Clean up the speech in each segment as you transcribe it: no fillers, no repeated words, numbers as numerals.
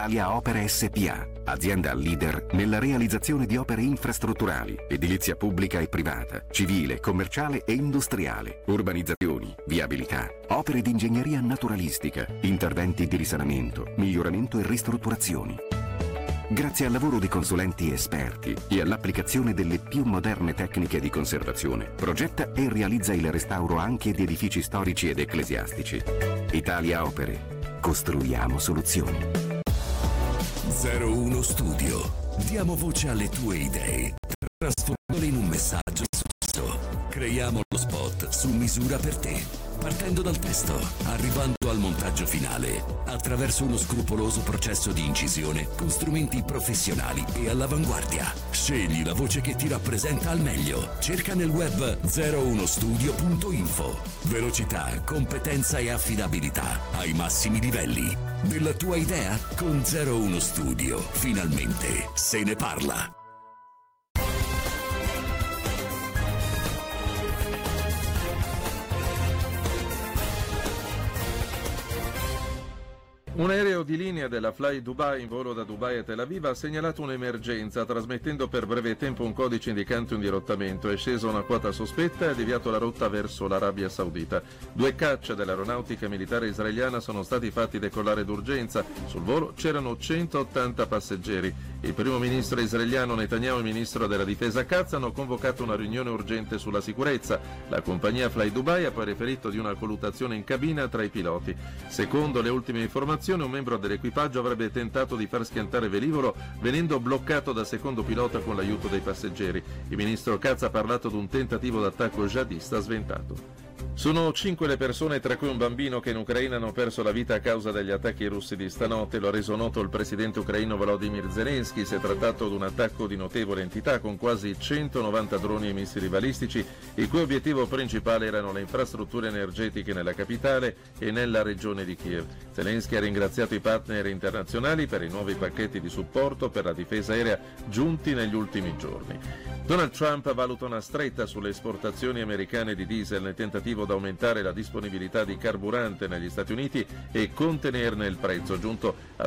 Italia Opere SPA, azienda leader nella realizzazione di opere infrastrutturali, edilizia pubblica e privata, civile, commerciale e industriale, urbanizzazioni, viabilità, opere di ingegneria naturalistica, interventi di risanamento, miglioramento e ristrutturazioni. Grazie al lavoro di consulenti esperti e all'applicazione delle più moderne tecniche di conservazione, progetta e realizza il restauro anche di edifici storici ed ecclesiastici. Italia Opere. Costruiamo soluzioni. 01 Studio. Diamo voce alle tue idee, trasformandole in un messaggio di successo. Creiamo lo spot su misura per te. Partendo dal testo, arrivando al montaggio finale, attraverso uno scrupoloso processo di incisione con strumenti professionali e all'avanguardia. Scegli la voce che ti rappresenta al meglio. Cerca nel web 01studio.info. Velocità, competenza e affidabilità ai massimi livelli. Della tua idea con 01 Studio. Finalmente se ne parla. Un aereo di linea della Fly Dubai in volo da Dubai a Tel Aviv ha segnalato un'emergenza trasmettendo per breve tempo un codice indicante un dirottamento. È scesa una quota sospetta e ha deviato la rotta verso l'Arabia Saudita. 2 caccia dell'aeronautica militare israeliana sono stati fatti decollare d'urgenza. Sul volo c'erano 180 passeggeri. Il primo ministro israeliano Netanyahu e il ministro della difesa Katz hanno convocato una riunione urgente sulla sicurezza. La compagnia Fly Dubai ha poi riferito di una colluttazione in cabina tra i piloti. Secondo le ultime informazioni, un membro dell'equipaggio avrebbe tentato di far schiantare velivolo venendo bloccato da secondo pilota con l'aiuto dei passeggeri. Il ministro Katz ha parlato di un tentativo d'attacco jihadista sventato. Sono 5 le persone, tra cui un bambino, che in Ucraina hanno perso la vita a causa degli attacchi russi di stanotte. Lo ha reso noto il presidente ucraino Volodymyr Zelensky. Si è trattato di un attacco di notevole entità con quasi 190 droni e missili balistici, il cui obiettivo principale erano le infrastrutture energetiche nella capitale e nella regione di Kiev. Zelensky ha ringraziato i partner internazionali per i nuovi pacchetti di supporto per la difesa aerea giunti negli ultimi giorni. Donald Trump valuta una stretta sulle esportazioni americane di diesel nel tentativo di aumentare la disponibilità di carburante negli Stati Uniti e contenerne il prezzo, giunto a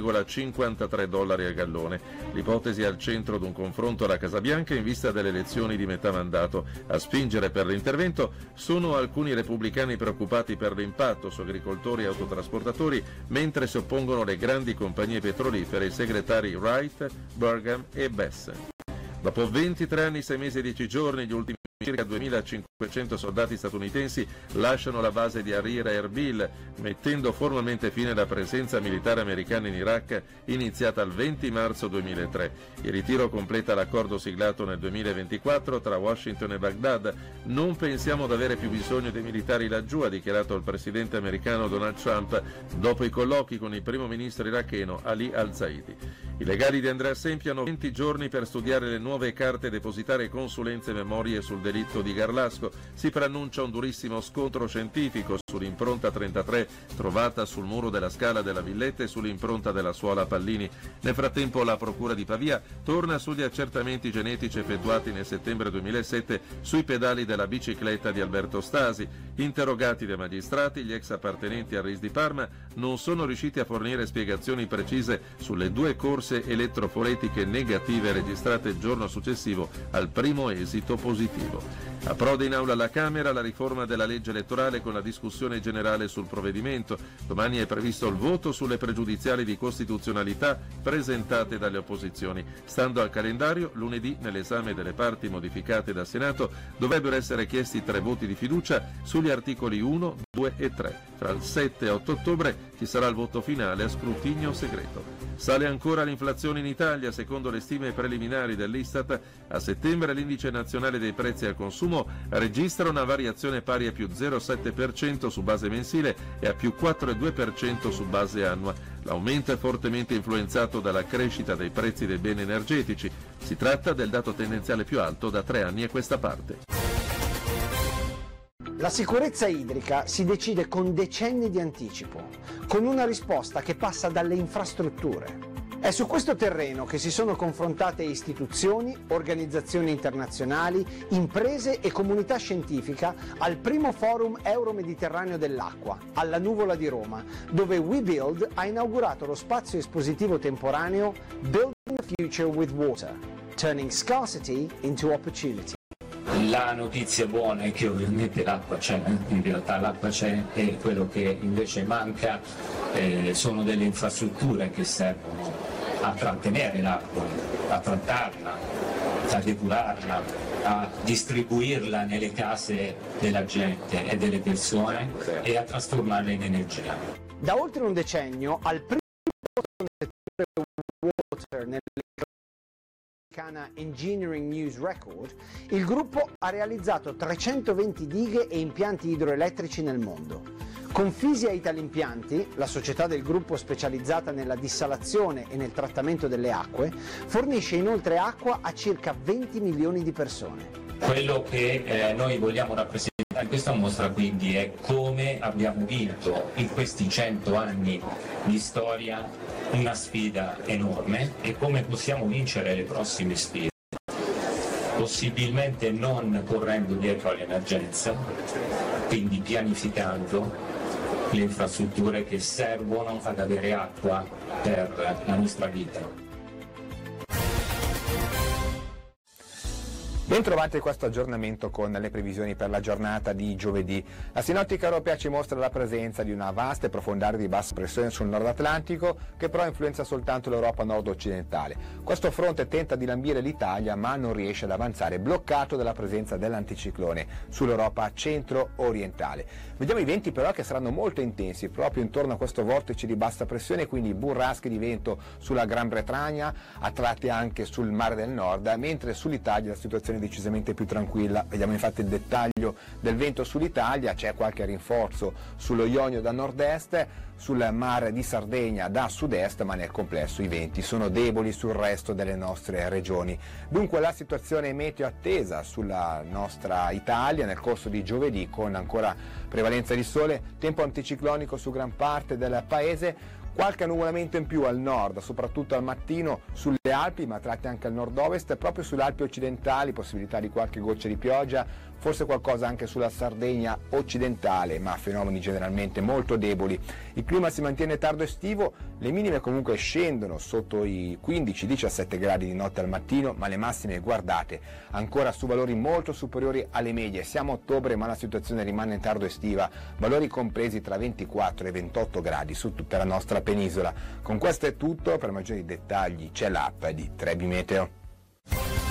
$6,53 al gallone. L'ipotesi è al centro di un confronto alla Casa Bianca in vista delle elezioni di metà mandato. A spingere per l'intervento sono alcuni repubblicani preoccupati per l'impatto su agricoltori e autotrasportatori, mentre si oppongono le grandi compagnie petrolifere, i segretari Wright, Burgum e Bess. Dopo 23 anni, 6 mesi e 10 giorni, gli ultimi circa 2.500 soldati statunitensi lasciano la base di Hariri a Erbil, mettendo formalmente fine alla presenza militare americana in Iraq iniziata il 20 marzo 2003. Il ritiro completa l'accordo siglato nel 2024 tra Washington e Baghdad. Non pensiamo di avere più bisogno dei militari laggiù, ha dichiarato il presidente americano Donald Trump dopo i colloqui con il primo ministro iracheno Ali al-Zaidi. I legali di Andrea Sempi hanno 20 giorni per studiare le nuove carte depositarie, consulenze e memorie sul delitto di Garlasco. Si preannuncia un durissimo scontro scientifico sull'impronta 33 trovata sul muro della Scala della Villetta e sull'impronta della suola Pallini. Nel frattempo la Procura di Pavia torna sugli accertamenti genetici effettuati nel settembre 2007 sui pedali della bicicletta di Alberto Stasi. Interrogati dai magistrati, gli ex appartenenti al RIS di Parma non sono riusciti a fornire spiegazioni precise sulle 2 corse elettroforetiche negative registrate il giorno successivo al primo esito positivo. Approda in aula alla Camera la riforma della legge elettorale con la discussione generale sul provvedimento. Domani è previsto il voto sulle pregiudiziali di costituzionalità presentate dalle opposizioni. Stando al calendario, lunedì, nell'esame delle parti modificate dal Senato, dovrebbero essere chiesti 3 voti di fiducia sugli articoli 1, 2 e 3. Fra il 7 e 8 ottobre ci sarà il voto finale a scrutinio segreto. Sale ancora l'inflazione in Italia. Secondo le stime preliminari dell'Istat, a settembre l'indice nazionale dei prezzi al consumo registra una variazione pari a più 0,7% su base mensile e a più 4,2% su base annua. L'aumento è fortemente influenzato dalla crescita dei prezzi dei beni energetici. Si tratta del dato tendenziale più alto da 3 anni a questa parte. La sicurezza idrica si decide con decenni di anticipo, con una risposta che passa dalle infrastrutture. È su questo terreno che si sono confrontate istituzioni, organizzazioni internazionali, imprese e comunità scientifica al primo forum euro-mediterraneo dell'acqua, alla Nuvola di Roma, dove WeBuild ha inaugurato lo spazio espositivo temporaneo Building the Future with Water, Turning Scarcity into Opportunity. La notizia buona è che ovviamente l'acqua c'è, in realtà l'acqua c'è, e quello che invece manca sono delle infrastrutture che servono a trattenere l'acqua, a trattarla, a depurarla, a distribuirla nelle case della gente e delle persone e a trasformarla in energia. Da oltre un decennio, al primo Water nell'americana Engineering News Record, il gruppo ha realizzato 320 dighe e impianti idroelettrici nel mondo. Con Fisia Italimpianti, la società del gruppo specializzata nella dissalazione e nel trattamento delle acque, fornisce inoltre acqua a circa 20 milioni di persone. Quello che noi vogliamo rappresentare in questa mostra quindi è come abbiamo vinto in questi 100 anni di storia una sfida enorme e come possiamo vincere le prossime sfide, possibilmente non correndo dietro all'emergenza, quindi pianificando le infrastrutture che servono ad avere acqua per la nostra vita. Bentrovati questo aggiornamento con le previsioni per la giornata di giovedì. La sinottica europea ci mostra la presenza di una vasta e profonda area di bassa pressione sul nord Atlantico, che però influenza soltanto l'Europa nord-occidentale. Questo fronte tenta di lambire l'Italia ma non riesce ad avanzare, bloccato dalla presenza dell'anticiclone sull'Europa centro-orientale. Vediamo i venti però che saranno molto intensi proprio intorno a questo vortice di bassa pressione, quindi burrasche di vento sulla Gran Bretagna, a tratti anche sul Mare del Nord, mentre sull'Italia la situazione è decisamente più tranquilla. Vediamo infatti il dettaglio del vento sull'Italia, c'è qualche rinforzo sullo Ionio da nord-est, sul mare di Sardegna da sud-est, ma nel complesso i venti sono deboli sul resto delle nostre regioni. Dunque la situazione meteo attesa sulla nostra Italia nel corso di giovedì, con ancora prevalenza di sole, tempo anticiclonico su gran parte del paese, qualche annuvolamento in più al nord, soprattutto al mattino sulle Alpi, ma tratti anche al nord-ovest, proprio sulle Alpi occidentali, possibilità di qualche goccia di pioggia, forse qualcosa anche sulla Sardegna occidentale, ma fenomeni generalmente molto deboli. Il clima si mantiene tardo estivo, le minime comunque scendono sotto i 15-17 gradi di notte al mattino, ma le massime, guardate, ancora su valori molto superiori alle medie. Siamo a ottobre ma la situazione rimane tardo estiva, valori compresi tra 24 e 28 gradi su tutta la nostra penisola. Con questo è tutto, per maggiori dettagli c'è l'app di Trebi Meteo.